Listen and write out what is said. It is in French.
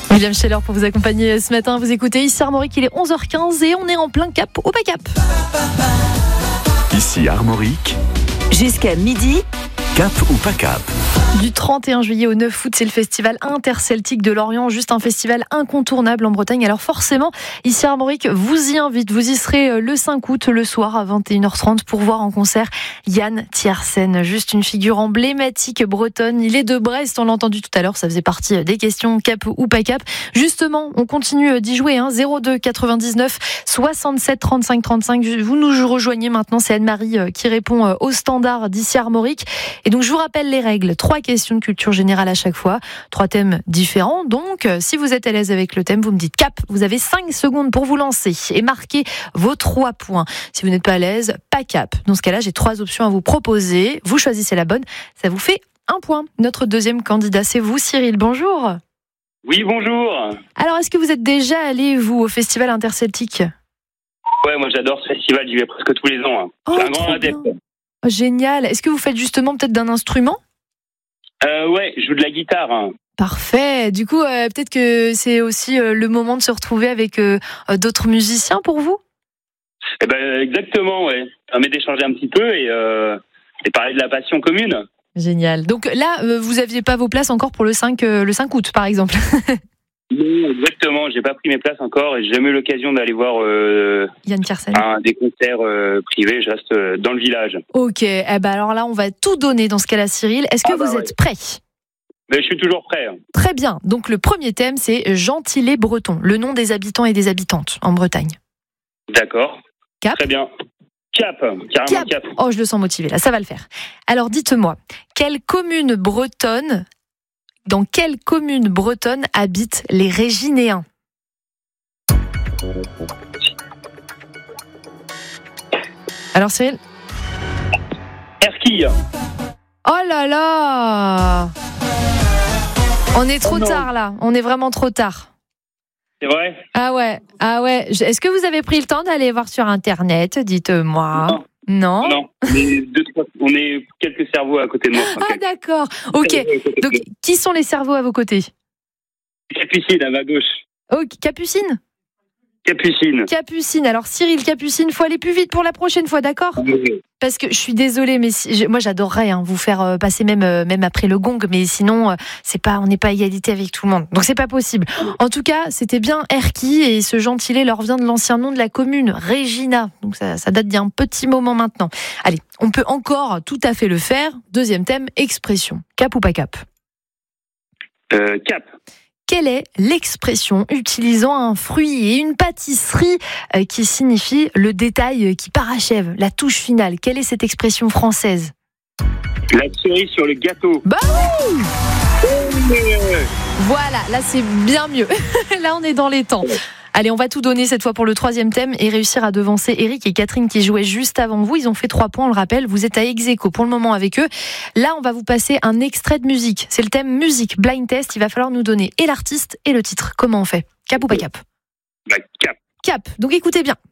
William Scheller pour vous accompagner ce matin. Vous écoutez ici Armorique, il est 11h15 et on est en plein cap ou pas cap. Ici Armorique, jusqu'à midi. cap ou pas cap. Du 31 juillet au 9 août, c'est le festival interceltique de Lorient, juste un festival incontournable en Bretagne. Alors forcément, ici Armorique vous y invite. Vous y serez le 5 août, le soir à 21h30 pour voir en concert Yann Tiersen. Juste une figure emblématique bretonne. Il est de Brest, on l'a entendu tout à l'heure, ça faisait partie des questions cap ou pas cap. Justement, on continue d'y jouer, 02 99 67 35 35. Vous nous rejoignez maintenant, c'est Anne-Marie qui répond au standard d'ici Armorique. Et donc je vous rappelle les règles. 3 questions de culture générale à chaque fois, 3 thèmes différents. Donc si vous êtes à l'aise avec le thème, vous me dites cap. Vous avez 5 secondes pour vous lancer et marquer vos 3 points. Si vous n'êtes pas à l'aise, pas cap. Dans ce cas-là, j'ai 3 options à vous proposer. Vous choisissez la bonne. Ça vous fait 1 point. Notre deuxième candidat, c'est vous, Cyril. Bonjour. Oui, bonjour. Alors, est-ce que vous êtes déjà allé, vous, au Festival Interceltique ? Ouais, moi j'adore ce festival, j'y vais presque tous les ans. Oh, C'est un grand adepte. Génial. Est-ce que vous faites justement peut-être d'un instrument ? Ouais, je joue de la guitare. Parfait. Du coup, peut-être que c'est aussi le moment de se retrouver avec d'autres musiciens pour vous ? Eh ben, exactement, ouais. Ça permet d'échanger un petit peu et parler de la passion commune. Génial. Donc là, vous n'aviez pas vos places encore pour le 5 août, par exemple ? Non, exactement. J'ai pas pris mes places encore et j'ai jamais eu l'occasion d'aller voir Yann Tiersen. des concerts privés. Je reste dans le village. Ok. Eh ben alors là, on va tout donner dans ce cas-là, Cyril. Est-ce que vous êtes prêt ? Mais je suis toujours prêt. Très bien. Donc le premier thème, c'est Gentilé-Breton, le nom des habitants et des habitantes en Bretagne. D'accord. Cap ? Très bien. Cap. Carrément cap. Oh, je le sens motivé là, ça va le faire. Alors dites-moi, dans quelle commune bretonne habitent les Réginéens ? Alors Cyril ? Erquille. Oh là là ! On est trop tard là, on est vraiment trop tard. C'est vrai ? Ah ouais. Est-ce que vous avez pris le temps d'aller voir sur Internet ? Dites-moi. Non. On est quelques cerveaux à côté de moi. Ah d'accord. Ok. Donc qui sont les cerveaux à vos côtés ? Capucine à ma gauche. Oh, Capucine. Alors Cyril, Capucine, faut aller plus vite pour la prochaine fois, d'accord ? Parce que je suis désolée, mais moi j'adorerais vous faire passer même après le gong, mais sinon on n'est pas à égalité avec tout le monde, donc c'est pas possible. En tout cas, c'était bien Erquille et ce gentilé leur vient de l'ancien nom de la commune, Régina. Donc ça date d'il y a un petit moment maintenant. Allez, on peut encore tout à fait le faire. Deuxième thème, expression. Cap ou pas cap ? Cap. Quelle est l'expression utilisant un fruit et une pâtisserie qui signifie le détail qui parachève, la touche finale ? Quelle est cette expression française ? La cerise sur le gâteau. Bah oui ! Voilà, là c'est bien mieux. Là on est dans les temps. Allez, on va tout donner cette fois pour le troisième thème et réussir à devancer Eric et Catherine qui jouaient juste avant vous. Ils ont fait 3 points, on le rappelle. Vous êtes à ex-aequo pour le moment avec eux. Là, on va vous passer un extrait de musique. C'est le thème musique, blind test. Il va falloir nous donner et l'artiste et le titre. Comment on fait ? Cap ou pas cap ? Cap. Cap. Donc écoutez bien.